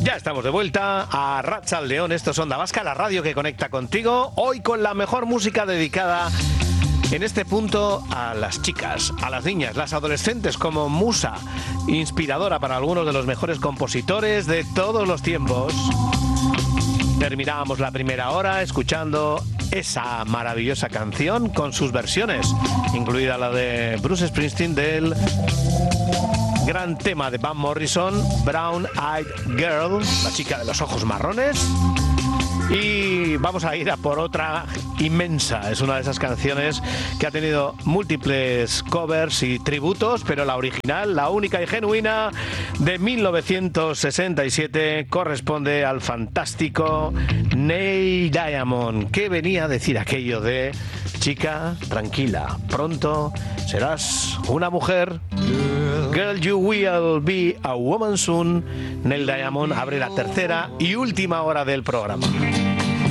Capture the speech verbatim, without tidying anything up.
Ya estamos de vuelta a Racha al León. Esto es Onda Vasca, la radio que conecta contigo. Hoy con la mejor música dedicada en este punto a las chicas, a las niñas, las adolescentes como musa inspiradora para algunos de los mejores compositores de todos los tiempos. Terminábamos la primera hora escuchando esa maravillosa canción con sus versiones, incluida la de Bruce Springsteen del gran tema de Van Morrison, Brown Eyed Girl, la chica de los ojos marrones. Y vamos a ir a por otra inmensa. Es una de esas canciones que ha tenido múltiples covers y tributos, pero la original, la única y genuina, de mil novecientos sesenta y siete, corresponde al fantástico Neil Diamond, que venía a decir aquello de: chica, tranquila, pronto serás una mujer. Girl, you will be a woman soon. Neil Diamond abre la tercera y última hora del programa.